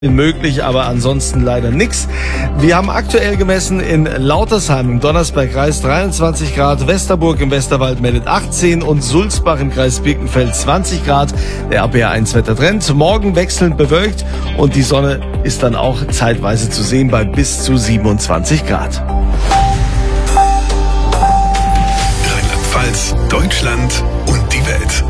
Möglich, aber ansonsten leider nichts. Wir haben aktuell gemessen in Lautersheim im Donnersbergkreis 23 Grad, Westerburg im Westerwald meldet 18 und Sulzbach im Kreis Birkenfeld 20 Grad. Der RPR1 Wettertrend. Morgen wechselnd bewölkt und die Sonne ist dann auch zeitweise zu sehen bei bis zu 27 Grad. Rheinland-Pfalz, Deutschland und die Welt.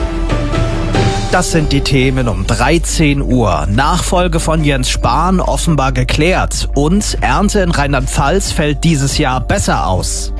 Das sind die Themen um 13 Uhr. Nachfolge von Jens Spahn offenbar geklärt. Und Ernte in Rheinland-Pfalz fällt dieses Jahr besser aus.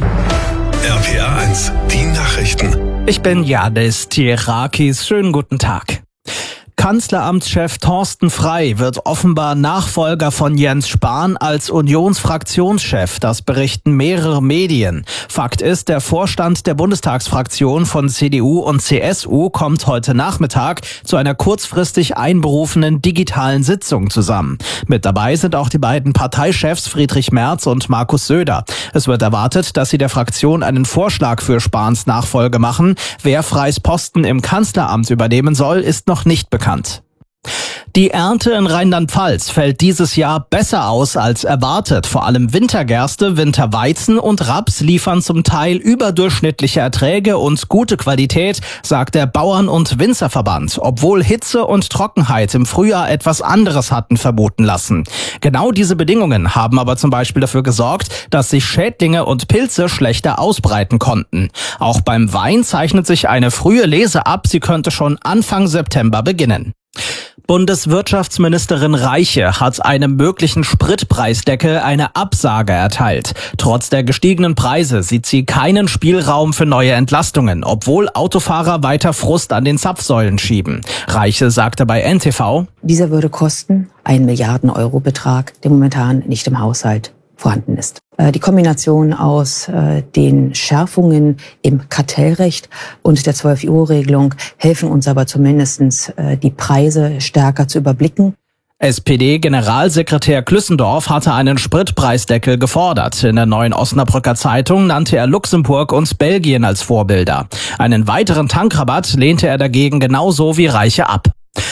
RPR1, die Nachrichten. Ich bin Janis Tierakis. Schönen guten Tag. Kanzleramtschef Thorsten Frey wird offenbar Nachfolger von Jens Spahn als Unionsfraktionschef. Das berichten mehrere Medien. Fakt ist, der Vorstand der Bundestagsfraktion von CDU und CSU kommt heute Nachmittag zu einer kurzfristig einberufenen digitalen Sitzung zusammen. Mit dabei sind auch die beiden Parteichefs Friedrich Merz und Markus Söder. Es wird erwartet, dass sie der Fraktion einen Vorschlag für Spahns Nachfolge machen. Wer Freys Posten im Kanzleramt übernehmen soll, ist noch nicht bekannt. Die Ernte in Rheinland-Pfalz fällt dieses Jahr besser aus als erwartet. Vor allem Wintergerste, Winterweizen und Raps liefern zum Teil überdurchschnittliche Erträge und gute Qualität, sagt der Bauern- und Winzerverband, obwohl Hitze und Trockenheit im Frühjahr etwas anderes hatten vermuten lassen. Genau diese Bedingungen haben aber zum Beispiel dafür gesorgt, dass sich Schädlinge und Pilze schlechter ausbreiten konnten. Auch beim Wein zeichnet sich eine frühe Lese ab, sie könnte schon Anfang September beginnen. Bundeswirtschaftsministerin Reiche hat einem möglichen Spritpreisdeckel eine Absage erteilt. Trotz der gestiegenen Preise sieht sie keinen Spielraum für neue Entlastungen, obwohl Autofahrer weiter Frust an den Zapfsäulen schieben. Reiche sagte bei NTV: Dieser würde kosten 1 Milliarden-Euro-Betrag, der momentan nicht im Haushalt vorhanden ist. Die Kombination aus den Schärfungen im Kartellrecht und der 12-Uhr-Regelung helfen uns aber zumindest, die Preise stärker zu überblicken. SPD-Generalsekretär Klüssendorf hatte einen Spritpreisdeckel gefordert. In der Neuen Osnabrücker Zeitung nannte er Luxemburg und Belgien als Vorbilder. Einen weiteren Tankrabatt lehnte er dagegen genauso wie Reiche ab.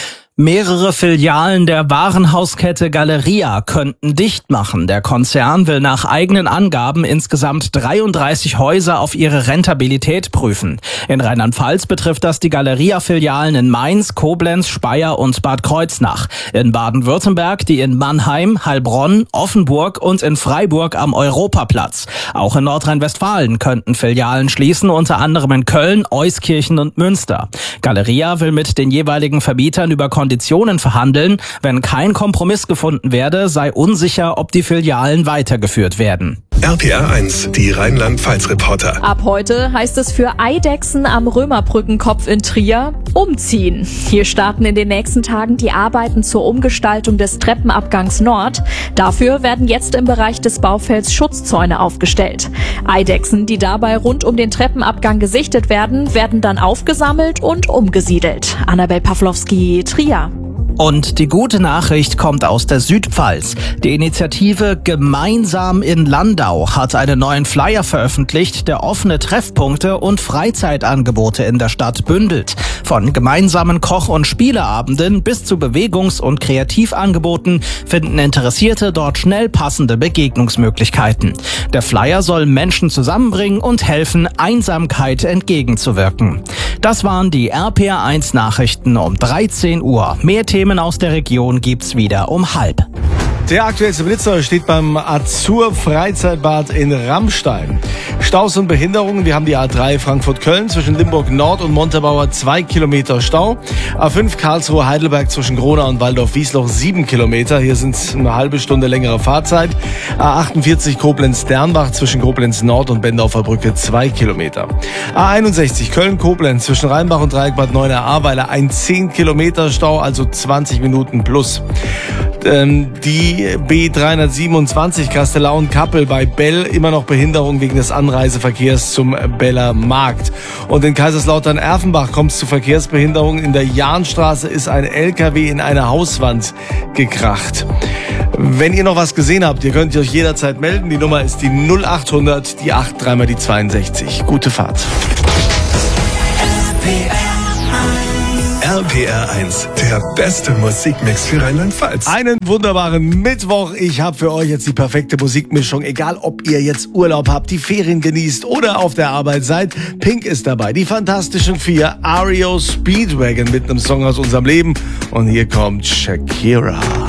Mehrere Filialen der Warenhauskette Galeria könnten dicht machen. Der Konzern will nach eigenen Angaben insgesamt 33 Häuser auf ihre Rentabilität prüfen. In Rheinland-Pfalz betrifft das die Galeria-Filialen in Mainz, Koblenz, Speyer und Bad Kreuznach. In Baden-Württemberg die in Mannheim, Heilbronn, Offenburg und in Freiburg am Europaplatz. Auch in Nordrhein-Westfalen könnten Filialen schließen, unter anderem in Köln, Euskirchen und Münster. Galeria will mit den jeweiligen Vermietern über Konditionen verhandeln. Wenn kein Kompromiss gefunden werde, sei unsicher, ob die Filialen weitergeführt werden. RPR1, die Rheinland-Pfalz-Reporter. Ab heute heißt es für Eidechsen am Römerbrückenkopf in Trier umziehen. Hier starten in den nächsten Tagen die Arbeiten zur Umgestaltung des Treppenabgangs Nord. Dafür werden jetzt im Bereich des Baufelds Schutzzäune aufgestellt. Eidechsen, die dabei rund um den Treppenabgang gesichtet werden, werden dann aufgesammelt und umgesiedelt. Annabel Pawlowski, Trier. Und die gute Nachricht kommt aus der Südpfalz. Die Initiative Gemeinsam in Landau hat einen neuen Flyer veröffentlicht, der offene Treffpunkte und Freizeitangebote in der Stadt bündelt. Von gemeinsamen Koch- und Spieleabenden bis zu Bewegungs- und Kreativangeboten finden Interessierte dort schnell passende Begegnungsmöglichkeiten. Der Flyer soll Menschen zusammenbringen und helfen, Einsamkeit entgegenzuwirken. Das waren die RPR1 Nachrichten um 13 Uhr. Mehr Themen aus der Region gibt's wieder um 12:30. Der aktuellste Blitzer steht beim Azur Freizeitbad in Rammstein. Staus und Behinderungen. Wir haben die A3 Frankfurt-Köln zwischen Limburg Nord und Montabaur 2 Kilometer Stau. A5 Karlsruhe-Heidelberg zwischen Gronau und Waldorf-Wiesloch 7 Kilometer. Hier sind es eine halbe Stunde längere Fahrzeit. A48 Koblenz-Dernbach zwischen Koblenz Nord und Bendorfer Brücke 2 Kilometer. A61 Köln-Koblenz zwischen Rheinbach und Dreieckbad Neuenahr-Ahrweiler ein 10 Kilometer Stau, also 20 Minuten plus. Die B327 Kastellaun-Kappel bei Bell, immer noch Behinderung wegen des Anreiseverkehrs zum Beller Markt. Und in Kaiserslautern-Erfenbach kommt es zu Verkehrsbehinderungen. In der Jahnstraße ist ein LKW in eine Hauswand gekracht. Wenn ihr noch was gesehen habt, ihr könnt euch jederzeit melden. Die Nummer ist die 0800, die 8, dreimal die 62. Gute Fahrt. RPR RPR 1, der beste Musikmix für Rheinland-Pfalz. Einen wunderbaren Mittwoch. Ich habe für euch jetzt die perfekte Musikmischung. Egal, ob ihr jetzt Urlaub habt, die Ferien genießt oder auf der Arbeit seid. Pink ist dabei. Die Fantastischen Vier, REO Speedwagon mit einem Song aus unserem Leben. Und hier kommt Shakira.